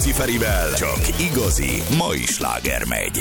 Luciferivel csak igazi mai sláger megy.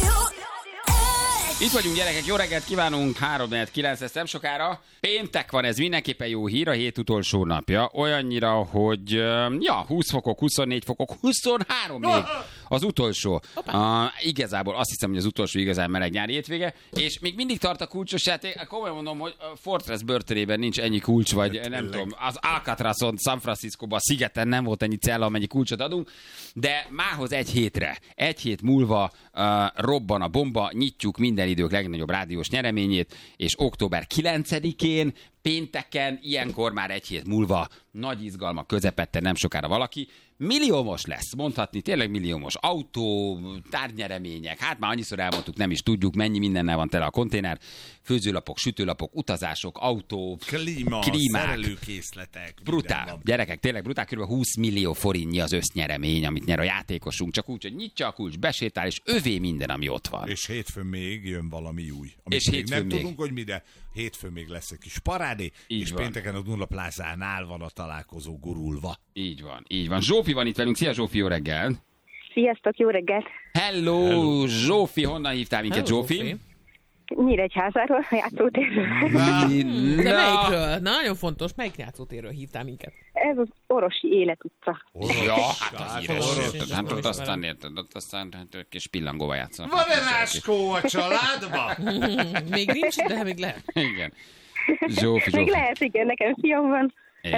Itt vagyunk, gyerekek, jó reggelt kívánunk, 3-9 lesz nem sokára. Péntek van, ez mindenképpen jó hír, a hét utolsó napja. Olyannyira, hogy 20 fokok, 24 fokok, 23 még az utolsó. Igazából azt hiszem, hogy az utolsó igazán meleg nyári hétvége, és még mindig tart a kulcsos játék. Komolyan mondom, hogy Fortress börtönében nincs ennyi kulcs, vagy nem tudom, az Alcatrazon, San Franciscóban, a szigeten nem volt ennyi cella, amennyi kulcsot adunk, de mához egy hét múlva robban a bomba, nyitjuk minden idők legnagyobb rádiós nyereményét, és október 9-én, pénteken, ilyenkor már egy hét múlva nagy izgalmak közepette nem sokára valaki milliómos lesz, mondhatni, tényleg milliómos. Autó, tárgynyeremények, hát már annyiszor elmondtuk, nem is tudjuk, mennyi mindennel van tele a konténer, főzőlapok, sütőlapok, utazások, autó, klímák, szerelőkészletek. Brutál. Gyerekek, tényleg brutál, kb. 20 millió forintnyi az össznyeremény, amit nyer a játékosunk, csak úgy, hogy nyitja a kulcs, besétál, és övé minden, ami ott van. És hétfőn még jön valami új. És még nem tudunk, hogy mi, de hétfőn még lesz egy kis parádé, és van. Pénteken a Duna Plázánál van a találkozó gurulva. Így van, így van. Zsófi van itt velünk. Szia Zsófi, jó reggel! Sziasztok, jó reggelt! Hello. Zsófi, honnan hívtál minket, Zsófi? Nyíregyházáról, a játszótérről. De melyikről? Nagyon fontos, melyik játszótérről hívtál minket? Ez az Orosi Életutca. Ja, hát az híres. Hát ott aztán érted, ott aztán kis pillangóval játszanak. Van-e ráskó a családban? Még nincs, de még lehet. Igen. Zsófi. Még lehet, igen, nekem fiam van.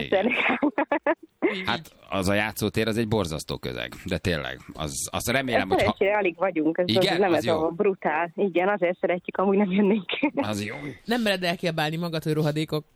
Hát az a játszótér, az egy borzasztó közeg, de tényleg, azt remélem, hogy... Szerencsére alig vagyunk, ez igen, nem az ez jó. a brutál. Igen, azért szeretjük, amúgy nem jönnénk. Az jó. Nem mered elkiabálni magad, hogy rohadékok.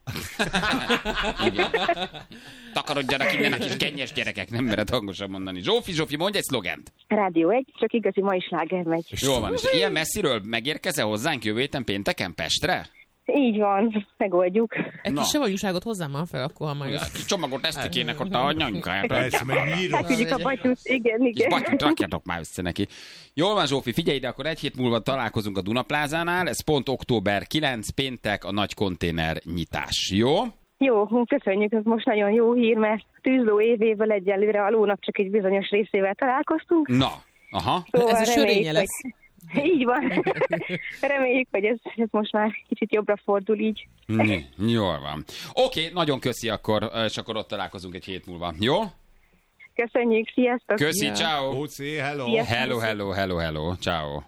Igen. Takarodjanak innen a kis gennyes gyerekek, nem mered hangosan mondani. Zsófi, mondj egy szlogent. Rádió 1, csak igazi mai sláger megy. Jól van, és ilyen messziről megérkezel hozzánk jövő héten pénteken Pestre? Így van, megoldjuk. Egy kis savanyúságot hozzám már fel, akkor ha majd... Ja, kis csomagot esztikének ott a anyanykáját. Persze, meg nyírok. Küldjük a batyút, igen. És batyút rakjatok már össze neki. Jól van, Zsófi, figyelj ide, akkor egy hét múlva találkozunk a Duna Plázánál, ez pont október 9, péntek, a nagy konténer nyitás, jó? Jó, köszönjük, ez most nagyon jó hír, mert tűzló évével egyelőre a lónak csak egy bizonyos részével találkoztunk. Na, aha. Szóval ez a sörénye lesz. Így van. Reméljük, hogy ez most már kicsit jobbra fordul így. Jól van. Oké, nagyon köszi akkor, és akkor ott találkozunk egy hét múlva. Jó? Köszönjük, sziasztok! Köszi, ciao. Ócé, hello. Hello, ciao.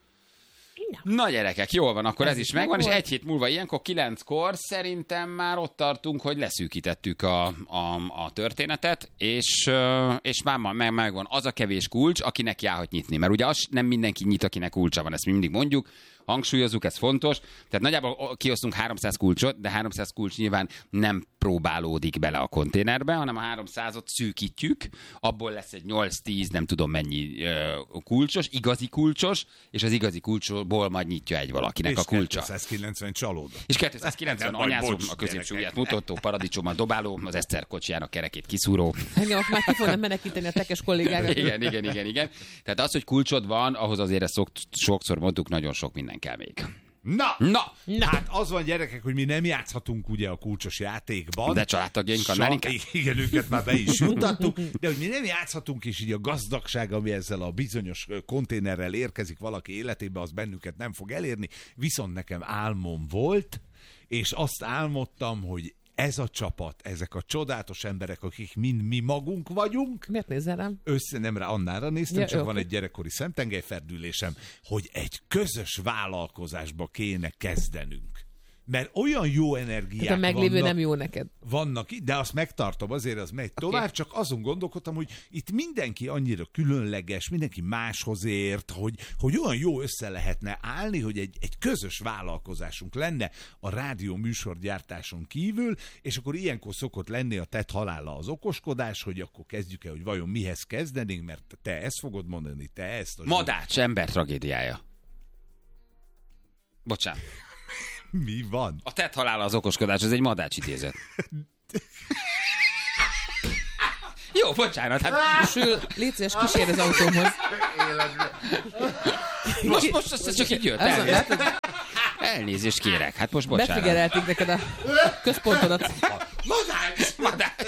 Na gyerekek, jól van, akkor ez is megvan, és egy hét múlva ilyenkor 9-kor szerintem már ott tartunk, hogy leszűkítettük a történetet, és már megvan az a kevés kulcs, akinek járhat nyitni. Mert ugye az nem mindenki nyit, akinek kulcsa van, ezt mi mindig mondjuk, hangsúlyozzuk, ez fontos. Tehát nagyjából kiosztunk 300 kulcsot, de 300 kulcs nyilván nem próbálódik bele a konténerbe, hanem a 300-ot szűkítjük, abból lesz egy 8-10, nem tudom mennyi kulcsos, igazi kulcsos, és az igazi kulcsból majd nyitja egy valakinek a kulcsa. És 290 csalóda. És 290 anyázó, a középső ujját mutató, paradicsommal dobáló, az Eszter kocsijának kerekét kiszúró. Engem most már ki fognak menekíteni a tekes kollégákat. Igen. Tehát az, hogy kulcsod van, ahhoz azért ezt sokszor mondtuk, nagyon sok minden kell még. Na! Hát az van, gyerekek, hogy mi nem játszhatunk ugye a kulcsos játékban. De családtagjainkkal már inkább. Igen, őket már be is juttattuk, de hogy mi nem játszhatunk, és így a gazdagság, ami ezzel a bizonyos konténerrel érkezik valaki életébe, az bennünket nem fog elérni. Viszont nekem álmom volt, és azt álmodtam, hogy ez a csapat, ezek a csodálatos emberek, akik mind mi magunk vagyunk. Miért nézel rám? Nem rá, Annára néztem, ja, csak okay. Van egy gyerekkori szemtengelyferdülésem, hogy egy közös vállalkozásba kéne kezdenünk. Mert olyan jó energiák tehát a meglévő vannak, nem jó neked. Vannak, de azt megtartom, azért az megy tovább, csak azon gondolkodtam, hogy itt mindenki annyira különleges, mindenki máshoz ért, hogy olyan jó össze lehetne állni, hogy egy közös vállalkozásunk lenne a rádió műsorgyártáson kívül, és akkor ilyenkor szokott lenni a tett halála az okoskodás, hogy akkor kezdjük el, hogy vajon mihez kezdenénk, mert te ezt fogod mondani, te ezt. Madács ember tragédiája. Bocsánat. Mi van? A tett halála az okoskodás, ez egy Madács idézet. Jó, bocsánat. Hát... Légy szíves, kísérj az autómhoz. Most ez csak így jött. Elnézést kérek. Hát most bocsánat. Befigyelelték neked a központodat. Madács!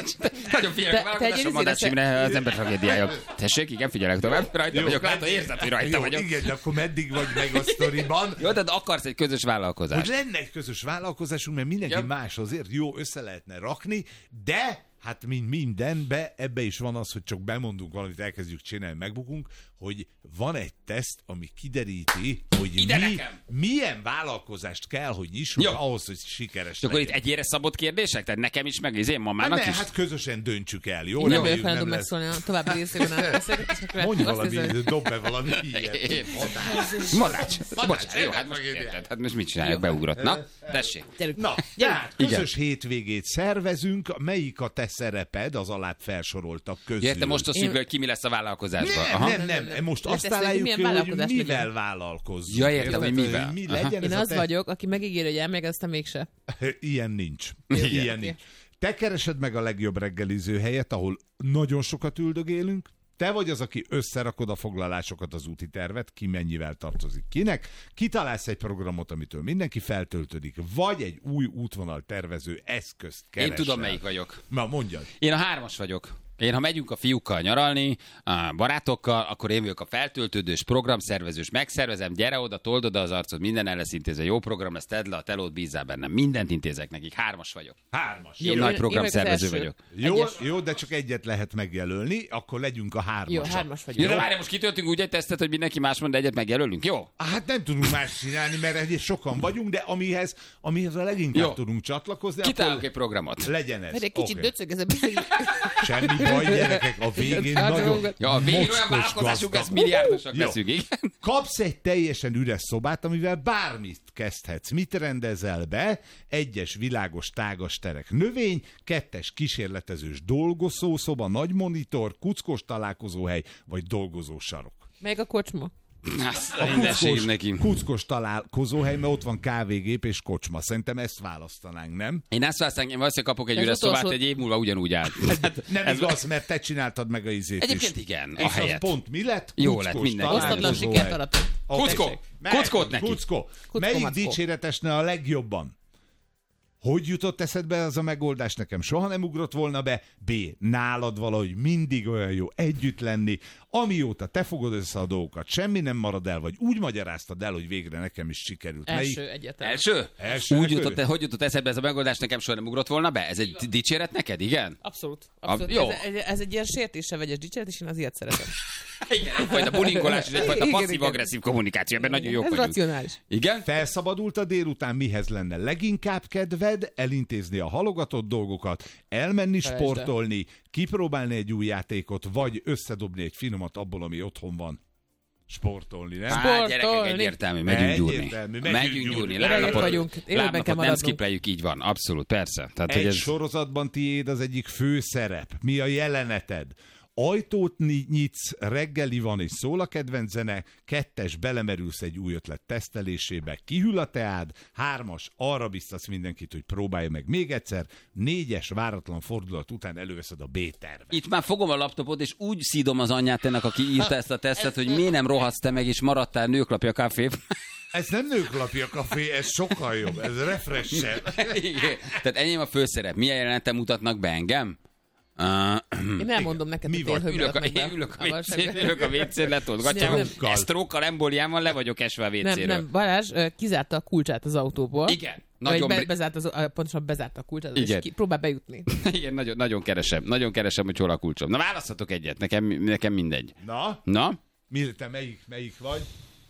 Nagyon figyelek, Te vállalkozásom Madács Imre az ember tragédiája. Tessék, igen, figyelek tovább. Rajta vagyok, látom, érzed, hogy rajta vagyok. Igen, de akkor meddig vagy meg a sztoriban? Jó, de akarsz egy közös vállalkozást. Hogy lenne egy közös vállalkozásunk, mert mindenki más azért jó össze lehetne rakni, de hát mint mindenbe, ebbe is van az, hogy csak bemondunk valamit, elkezdjük csinálni, megbukunk, hogy van egy teszt, ami kideríti, hogy milyen vállalkozást kell, hogy nyissunk ahhoz, hogy sikeres akkor itt egyére szabott kérdések? Tehát nekem is, meg én mamának is? Hát közösen döntsük el, jó? Nem vagyok hajlandó megszólni a további részében a beszélgetésnek. Mondj valami, dob be valami ilyet. Madács. Jó, hát most érted. Hát most mit csináljuk? Beugrott. Na, tessék. Na, tehát közös hétvégét szervezünk, melyik a te szereped az alább felsoroltak közül? Ja, te most azt hogy ki mi lesz a vállalkozásban? Nem. Most azt találjuk ki, hogy mivel vállalkozzunk. Ja, értem, hogy mivel. Mi legyen Én az vagyok, aki megígér, hogy elmegy, aztán mégse. Ilyen nincs. Ilyen nincs. Te keresed meg a legjobb reggeliző helyet, ahol nagyon sokat üldögélünk. Te vagy az, aki összerakod a foglalásokat, az úti tervet, ki mennyivel tartozik kinek. Kitalálsz egy programot, amitől mindenki feltöltődik, vagy egy új útvonal tervező eszközt keresel. Én tudom, melyik vagyok. Na, mondjad. Én a 3-as vagyok. Én, ha megyünk a fiúkkal nyaralni, a barátokkal, akkor én vagyok a feltöltődős, programszervezős, megszervezem, gyere oda, told oda az arcod, minden el lesz intézve, jó program lesz, tedd le a telót, bízzál bennem. Mindent intézek nekik, 3-as vagyok. 3-as. Én nagy programszervező vagyok. Jó, de csak egyet lehet megjelölni, akkor legyünk a 3-as. Jó, 3-as vagyok. Jó, de várjál, most kitöltünk úgy egy tesztet, hogy mindenki más mond, de egyet megjelölünk, jó? Hát nem tudunk más csinálni, mert egyébként sokan vagyunk, de amihez a leginkább tudunk csatlakozni. Kitálunk egy programot. Legyen ez. Egy kicsit döcög ez a beszélgetés. Semmi baj, gyerekek, a végén nagyon a végén olyan vállalkozásunk lesz, milliárdosak leszünk, igen. Kapsz egy teljesen üres szobát, amivel bármit kezdhetsz. Mit rendezel be? 1-es világos tágas terek növény, 2-es kísérletezős dolgozószoba, nagy monitor, kuckos találkozóhely, vagy dolgozósarok. Meg a kocsma. Kuckos találkozóhely, mert ott van kávégép és kocsma. Szerintem ezt választanánk, nem? Én ezt választanám, én valószínűleg kapok egy üres szobát, egy év múlva ugyanúgy áll. Nem igaz, mert te csináltad meg a izét is. Egyébként igen, a és helyet. Az pont mi lett? Jó lett, minden. Osztatlan sikert aratott. Kuckót neki. Melyik dicséretesne a legjobban? Hogy jutott eszedbe az a megoldás? Nekem soha nem ugrott volna be. B. Nálad valahogy mindig olyan jó együtt lenni. Amióta te fogod össze a dolgokat, semmi nem marad el, vagy úgy magyaráztad el, hogy végre nekem is sikerült. Első egyetem. Első? Hogy jutott eszedbe ez a megoldás? Nekem soha nem ugrott volna be? Ez egy dicséret neked, igen? Abszolút. Jó. Ez egy ilyen sértésre vegyes dicséret, és én az ilyet szeretem. Igen, egyfajta bulingolás és egyfajta passzív-agresszív kommunikáció. Ebben nagyon jók vagyunk. Ez racionális. Igen? Felszabadult a délután, mihez lenne leginkább kedved? Elintézni a halogatott dolgokat, elmenni sportolni, kipróbálni egy új játékot, vagy összedobni egy finomat abból, ami otthon van. Sportolni, nem? Gyerekek, egyértelmű, megyünk gyúrni. Lábnapot nem skippeljük, így van, abszolút, persze. Tehát, egy sorozatban tiéd az egyik főszerep. Mi a jeleneted? Ajtót nyitsz, reggeli van és szól a kedvenc zene, 2-es belemerülsz egy új ötlet tesztelésébe, kihűl a teád, 3-as arra biztatsz mindenkit, hogy próbálja meg még egyszer, 4-es váratlan fordulat után előveszed a B-tervet. Itt már fogom a laptopot, és úgy szídom az anyját ennek, aki írta ezt a tesztet, hogy miért nem rohadsz te meg, és maradtál Nőklapja Café. Ez nem Nőklapja Café, ez sokkal jobb, ez refresher. Tehát enyém a főszerep. Milyen jelenetet mutatnak be engem? Én elmondom neked, hogy ülök a WC-n, letolgatja. Esztrókkal, embóliával le vagyok esve a WC-ről. Nem, Balázs kizárta a kulcsát az autóból. Igen. Pontosan bezárta a kulcsát, és próbál bejutni. Igen, nagyon keresem, hogy hol a kulcsom. Na, választhatok egyet, nekem mindegy. Na? Te melyik vagy?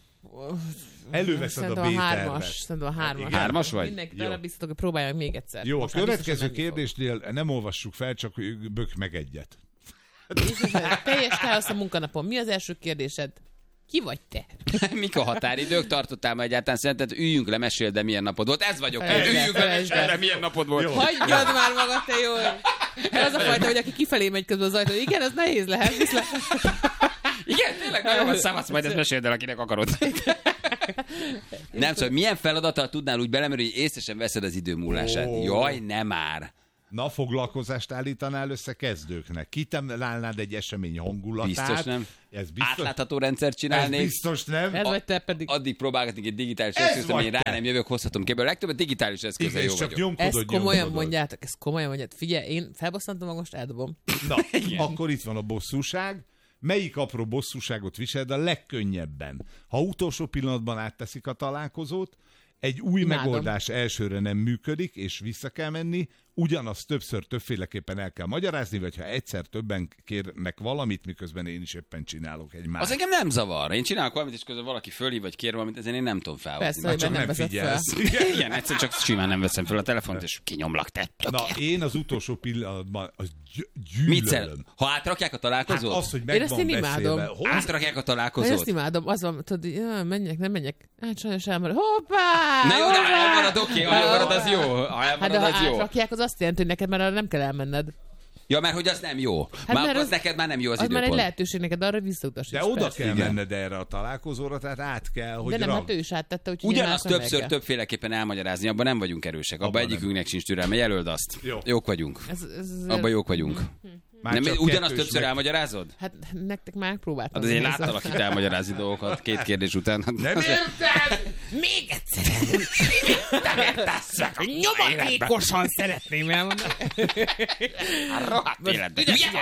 Előveszed a B-tervet. Szerintem a 3-as. 3-as vagy? Mindenkit arra biztatok, hogy próbálják még egyszer. Jó, a következő kérdésnél nem olvassuk fel, csak bök meg egyet. Teljes káosz a munkanapon. Mi az első kérdésed? Ki vagy te? Mik a határidők? Tartottál már egyáltalán szerinted? Üljünk le, meséld, de milyen napod volt. Ez vagyok. Üljünk le, meséld, de milyen napod volt. Hagyjad már magad, te jól. Az a fajta, hogy aki kifelé megy közben az ajtó. Igen, ez nehéz lehet. Igen, tényleg nagyon van számasz, majd ezt meséld el, akinek akarod. Nem, szóval milyen feladattal tudnál úgy belemerülni, hogy észre sem veszed az idő múlását? Jaj, nem már. Na, foglalkozást állítanál össze kezdőknek. Kitalálnád egy esemény hangulatát. Biztos nem. Ez biztos, Átlátható rendszert ez csinálnék. biztos nem. Ez vagy te pedig. Addig próbálgatnék egy digitális Ez eszközt, vagy amin rá te. nem jövök, hozhatom képbe. A legtöbbet digitális eszközzel Igen, jó és csak vagyok. Ezt komolyan nyomkodod. mondjátok, ezt komolyan mondjátok. Figyelj, én felbosszantom, most eldobom. Na, akkor itt van a bosszúság. Melyik apró bosszúságot viseled a legkönnyebben? Ha utolsó pillanatban átteszik a találkozót, egy új Imádom. megoldás elsőre nem működik, és vissza kell menni, ugyanazt többször többféleképpen el kell magyarázni, vagy ha egyszer többen kérnek valamit, miközben én is éppen csinálok egy más. Az engem nem zavar. Én csinálok valamit, és közben valaki fölhív, vagy kér valamit, ezen én nem tudom felhozni. Persze, Hát csak nem nem veszed figyelsz. Igen, egyszer csak simán nem veszem fel a telefont, és kinyomlak te. Na, én az utolsó pillanatban az Mit szer? gyűlölöm. Ha átrakják a Hát találkozót? az, hogy Én meg ezt van én imádom. beszélve. Hogy? Átrakják a Én találkozót? ezt imádom, az van, tudod, ja, menjek, nem menjek. Hát sajnos elmarad. Hoppá! Na jó, de ha hoppá! elmarad, oké, ha elmarad, az jó. Ha Hát elmarad, de ha az jó. átrakják, az azt jelenti, hogy neked már arra nem kell elmenned. Ja, mert hogy az nem jó. Hát Már mert az az- neked már nem jó az Az már egy időpont. lehetőség neked arra, hogy visszautasíts. De oda persze. kell Igen. menned erre a találkozóra, tehát át kell, hogy De nem, hát ragd. ő is áttette, úgyhogy Ugyanazt én már többször kell. többféleképpen elmagyarázni, abban nem vagyunk erősek. Abban Abban egyikünknek sincs türelme, jelöld azt. Jó. Jók vagyunk. Ez Abban jók vagyunk. Már Nem, csak ugyanazt kettős többször meg- elmagyarázod? Hát nektek már próbáltam. Hát azért láttalak itt elmagyarázni dolgokat 2 kérdés után. Nem érted? Még egyszer! Nyomatékosan szeretném elmondani. Rohadt életben.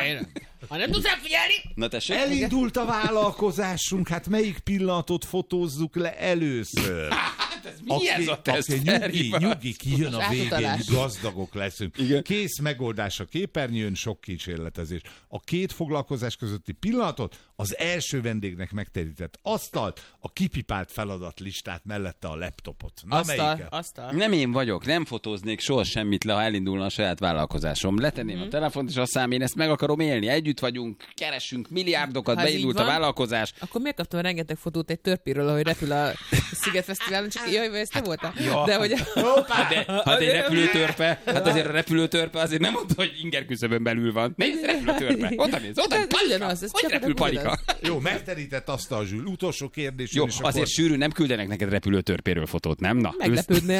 Ha nem tudsz elfigyelni, Na tessék? Elindult a vállalkozásunk, hát melyik pillanatot fotózzuk le először? Mi ez a teszt? Nyugi, kijön a végén, Átutalás. gazdagok leszünk. Igen. Kész megoldás a képernyőn, sok kísérletezés. A két foglalkozás közötti pillanatot, az első vendégnek megterített asztalt, a kipipált feladatlistát mellette a laptopot. Na melyiket? Asztal. Nem én vagyok, nem fotóznék soha semmit le, ha elindulna a saját vállalkozásom. Letenném a telefont, és azt én ezt meg akarom élni. Együtt vagyunk, keresünk milliárdokat, Ha ez beindult így a van, vállalkozás. Akkor miért kaptam rengeteg fotót egy törpéről, ahogy repül a Szigetfesztiválon, csak jaj, vagy ez te voltál? De hogy... Hát egy repülőtörpe, hát azért a repülőtörpe azért nem mondta, hogy inger küszöbön belül van. Nézd, repülőtörpe. Oda nézd, oda Ez palika. ugyanaz, ez Hogy csak repül ugyanaz. palika? Jó, megterített asztal, Zsül. Utolsó kérdés. Jó, és azért akkor... sűrű, nem küldenek neked repülőtörpéről fotót, nem? Na, Meglepődnél.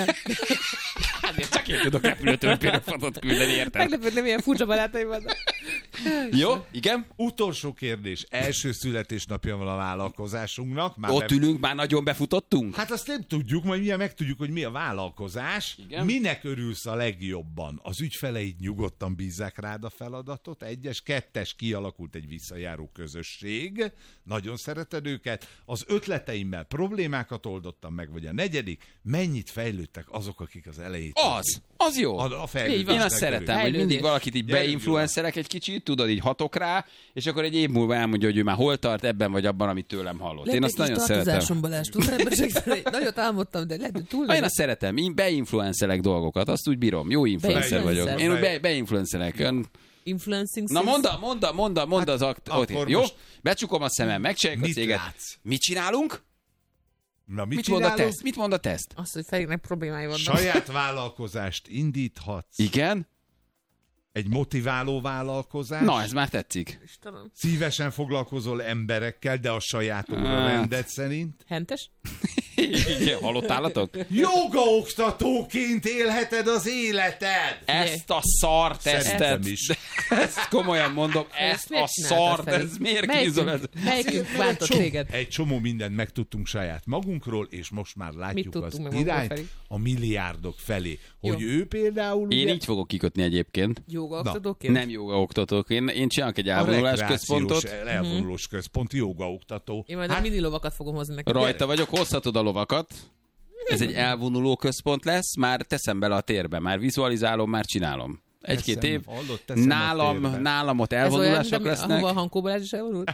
Azért csak én tudok repülőtörpéről fotót küldeni, érted? Meglepődnél, milyen furcsa barátaim vannak. Jó, igen? Utolsó kérdés. Első születésnapja van a vállalkozásunknak. Már Ott ülünk, már nagyon befutottunk? Hát azt nem tudjuk, majd milyen megtudjuk, hogy mi a vállalkozás. Igen. Minek örülsz a legjobban? Az ügyfeleid nyugodtan bízzák rád a feladatot. 1-es, 2-es kialakult egy visszajáró közösség. Nagyon szereted őket. Az ötleteimmel problémákat oldottam meg, vagy a 4. mennyit fejlődtek azok, akik az elejét. Az jó. A fejlődés Így van. Én azt szeretem, hogy Fejlődés. mindig valakit így Gyerünk, beinfluencerek egy kicsit, tudod, így hatok rá, és akkor egy év múlva elmondja, hogy ő már hol tart ebben vagy abban, amit tőlem hallott. Én azt nagyon szeretem. Balázs, tudod, ebben segíteni? Nagyot álmodtam, de lehet, hogy túl Én azt szeretem, én beinfluencerek dolgokat, azt úgy bírom. Jó influencer Beinfluencer. vagyok. Én úgy beinfluencerek. Influencing Na skills. mondd az akkor Jó? most- Becsukom a szemem, megcsináljuk a Mit céget. látsz? Mit csinálunk? Na, Mit mond a teszt? Mit mond a teszt? Azt, hogy Ferinek problémái vannak. Saját vállalkozást indíthatsz. Igen? Egy motiváló vállalkozás. Na, ez már tetszik. Istenem. Szívesen foglalkozol emberekkel, de a saját óra Hát. rendet szerint. Hentes? Igen, halott állatok? Jogaoktatóként élheted az életed! Ezt a szartesztet. Szerintem is. Ezt komolyan mondom, ezt a miért csináltad, szart, Feri? ez miért kízol ez? Melyikünk bántott téged? Egy csomó mindent megtudtunk saját magunkról, és most már látjuk az tudtunk meg magunkról, irányt Feri? a milliárdok felé. Hogy Jó. ő például Én ugye, így fogok kikötni egyébként. Jogaoktatóként? Nem jogaoktatók. Én csinálok egy a elvonulás rekreációs központot. elvonulós központ, jogaoktató. Én majd a mini lovakat fogom hozni neked. Rajta vagyok, hozhatod a lovakat. Ez egy elvonuló központ lesz, már teszem bele a térbe, már vizualizálom, már csinálom. 1-2 Teszem, év. hallod, teszem a térbe. Nálam ott Ez olyan, elvonulások de lesznek. ahova a Hankó Balázs is elvonult?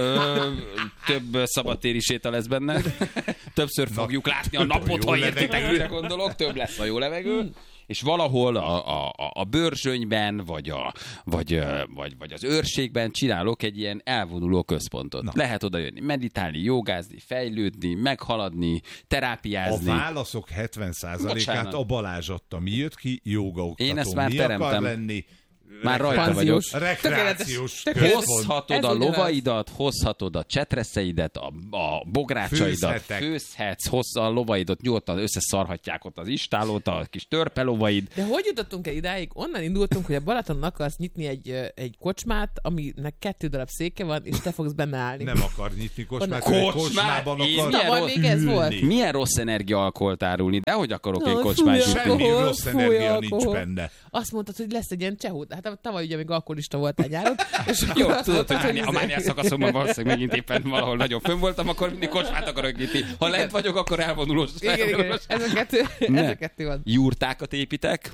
Több szabadtéri séta lesz benne. Többször fogjuk látni a napot, jó ha értitek, levegő. mire gondolok. Több lesz a jó levegő. És valahol a Börzsönyben, vagy az Őrségben csinálok egy ilyen elvonuló központot. Na. Lehet oda jönni, meditálni, jogázni, fejlődni, meghaladni, A terápiázni. válaszok 70%-át Bocsánat. a Balázs adta. Mi jött ki? Jogaoktató. Én ezt már Mi teremtem. akar lenni? Már rajta vagyok. Rekreációs Tökéletes. központ. Hozhatod a lovaidat, hozhatod a csetreszeidet, a bográcsaidat, főzhetsz, hozz a lovaidat, nyugodtan összeszarhatják ott az istálót, a kis törpelovaid. De hogy jutottunk el idáig? Onnan indultunk, hogy a Balatonon akarsz nyitni egy kocsmát, aminek 2 darab széke van, és te fogsz benne állni. Nem akar nyitni kocsmát, Kocsmát? kocsmában Én akar Tavaly még ez volt. Milyen rossz energiaalkoholt árulni? De hogy akarok egy Na, kocsmát fúj, nyitni? Semmi Alkohol, rossz fúj, energia nincs alkohol. benne. Azt mondtad, hogy lesz egy ilyen csehút. Hát tavaly ugye még alkoholista voltál nyáron. És Jó, akkor azt tudod, mondtad, hogy a mániás szakaszomban valószínűleg megint éppen valahol nagyon fönn voltam, akkor mindig kocsmát akarok nyitni. Ha lent vagyok, akkor elvonulós. Igen, ez a kettő van. Jurtákat építek,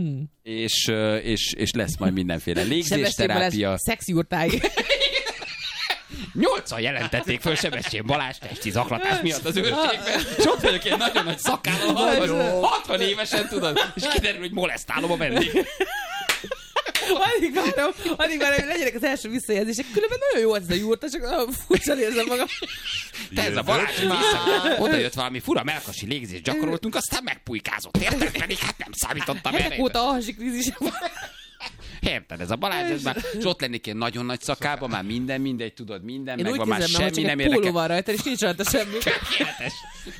és lesz majd mindenféle légzésterápia. Szexjurtái. 8-an jelentették föl Sebestyén Balázs testi zaklatás miatt az őrségben, és ott vagyok én nagyon nagy szakállal, 60 évesen, tudod, és kiderül, hogy molesztálom a vendég. Addig várom, hogy legyenek az első visszajelzések. Különben nagyon jó ez a jurta, csak nagyon furcsa érzem magam. Te ez a Balázs vissza. Oda jött valami fura melkasi légzést gyakoroltunk, aztán megpulykázott. Érted? Pedig hát nem számítottam erre. Hetek óta alhasi krízisem van. Érted, ez a Balázs, ez már, és ott lennék én nagyon nagy szakában, már minden mindegy, tudod, minden Én megvan, úgy már képzelem, hogy semmi csak nem egy póló érdekel. van rajta, és nincs rajta semmi. Tökéletes.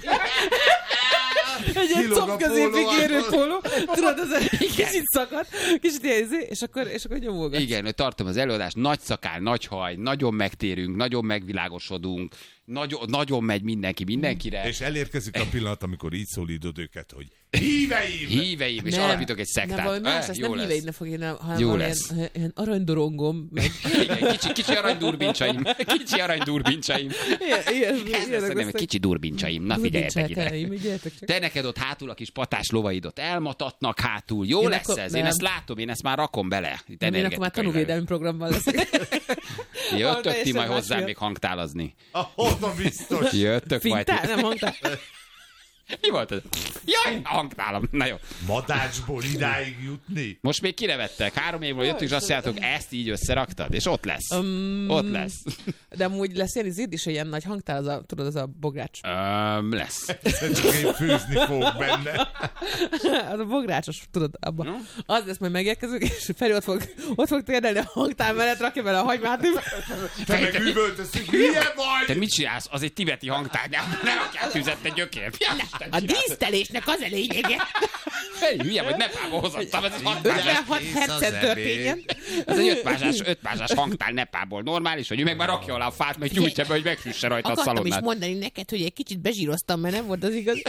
Egy ilyen Kilóg a combközépig póló érő alól. póló. Tudod, ez egy kicsit szakadt, kicsit ilyen és akkor nyomolgatsz. Igen, hogy tartom az előadást, nagy szakál, nagy haj, nagyon megtérünk, nagyon megvilágosodunk, nagyon megy mindenkire. És elérkezik a pillanat, amikor így szólítod őket, hogy Híveim, és alapítok egy szektát. Nem, valami más lesz, Jó nem lesz. híveidnek fog én, hanem Jó valami lesz. ilyen aranydoronggom, meg Igen, kicsi aranydurbintsaim. Kicsi aranydurbintsaim. Ez lesz a neve, kicsi durbincsaim. Na figyeljetek ide. Te neked ott hátul a kis patás lovaidot elmatatnak hátul. Jó Én lesz akkor- ez? Én nem. ezt látom, én ezt már rakom bele. Itt én akkor már tanúvédelmi programban leszek. Jöttök ti teljesen majd más hozzám miatt. még hangtálazni. oda biztos. Jöttök majd. Fintál? Nem hangtál? Mi volt ez? Jaj, a hangtálam. Na jó. Madácsból idáig jutni? Most még kinevettek. 3 évről jöttünk, és azt mondjátok, ezt így összeraktad, és ott lesz. Ott lesz. De amúgy lesz ilyen izéd is, ilyen nagy hangtál, az a bogrács. Lesz. Csak én főzni fogok benne. Az a bográcsos, tudod, abban. Az lesz, majd megérkezünk, és Feri ott fog térdelni a hangtál mellett, rakja bele a hagymát. Te meg üvöltözünk, hülye Te vagy! mit csinálsz? Az egy tibeti hangtárgyám. Ne rakjál tüzet, te gyökér. A dísztelésnek az a lényege. Hey, hülye vagy, Nepálba hozottam, ez egy hangtárgy. 56 hercen történjen. Ez egy 5 mázsás hangtár Nepálból normális, hogy ő meg már rakja alá a fát, meg gyújtja be, hogy megfűsse rajta a Akartam is szalonnát. mondani neked, hogy egy kicsit bezsíroztam, mert nem volt az igaz.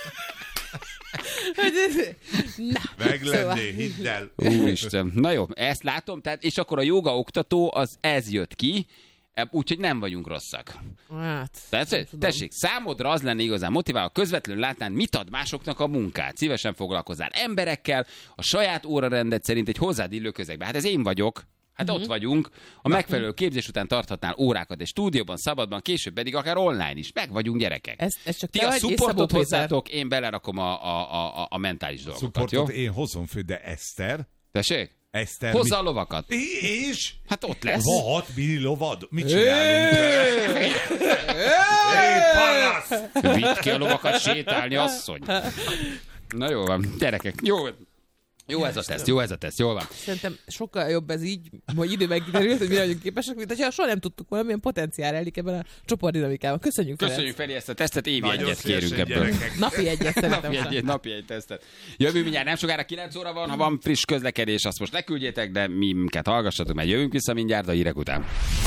Na, Meg szóval- lenné, hidd el. Úristen. Na jó, ezt látom, tehát, és akkor a joga oktató, az ez jött ki, úgyhogy nem vagyunk rosszak. Hát, Tehát, tessék, számodra az lenne igazán motiváló, közvetlenül látnán, mit ad másoknak a munkát. Szívesen foglalkozzál emberekkel, a saját órarendet szerint egy hozzád illő közegben. Hát ez én vagyok. Hát ott vagyunk. A megfelelő képzés után tarthatnál órákat egy stúdióban, szabadban, később pedig akár online is. Meg vagyunk gyerekek. ez csak Ti te a vagy, és Szabó supportot Péter. hozzátok, én belerakom a mentális dolgokat, jó? Supportot én hozom fő, de Eszter? Tessék? Eszter Hozza a lovakat. És? Hát ott lesz. Van 6 milli lovad? Mit csinálunk vele? Hé, panasz! Vidd ki a lovakat sétálni, asszony. Na jó van, gyerekek, jó ez a teszt, jól van. Szerintem sokkal jobb ez így, hogy időben kiderült, hogy mire vagyunk képesek, mint hogyha soha nem tudtuk volna, milyen potenciál rejlik ebben a csoportdinamikában. Köszönjük, Köszönjük Feri ezt a tesztet, évi Nagyon egyet kérünk szívesen, ebből. gyerekek. Napi egyet szerintem. Napi egy tesztet. Jövő mindjárt nem sokára 9 óra van, ha van friss közlekedés, azt most ne küldjétek, de minket hallgassatok, mert jövünk vissza mindjárt a hírek után.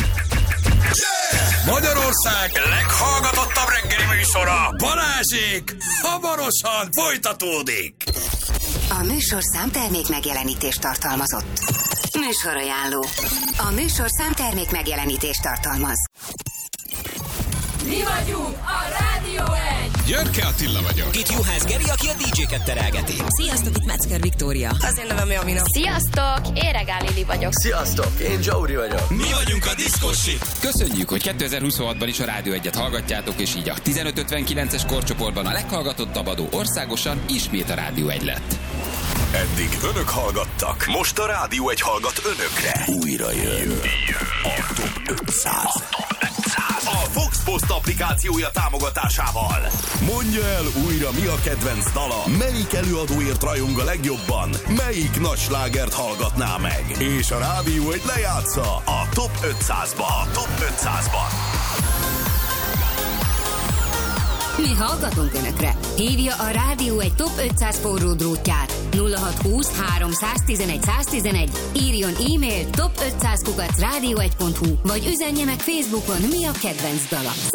Magyarország leghallgatottabb reggeli műsora, Balázsék, hamarosan folytatódik. A műsorszám termék megjelenítést tartalmazott. Műsorajánló. A műsorszám termék megjelenítést tartalmaz. Mi vagyunk a Rádió 1! Györke Attila vagyok. Itt Juhász Geri, aki a DJ-ket terelgeti. Sziasztok, itt Metzger Viktória. Az én nevem Javina. Sziasztok, én Regál Lili vagyok. Sziasztok, én Jouri vagyok. Mi vagyunk a Diszkosit. Köszönjük, hogy 2026-ban is a Rádió 1-et hallgatjátok, és így a 1559-es korcsoportban a leghallgatottabb adó országosan ismét a Rádió 1 lett. Eddig önök hallgattak, most a Rádió 1 hallgat önökre. Újra jön a Top 500. 500 a Fox Post applikációja támogatásával. Mondja el újra, mi a kedvenc dala, melyik előadóért rajong a legjobban, melyik nagy slágert hallgatná meg. És a Rádió egy lejátsza a Top 500-ba. Top 500-ban. Mi hallgatunk Önökre. Hívja a Rádió egy Top 500 forró drótját 0620 311 111, írjon e-mailt top500@radio1.hu, vagy üzenje meg Facebookon, mi a kedvenc dala.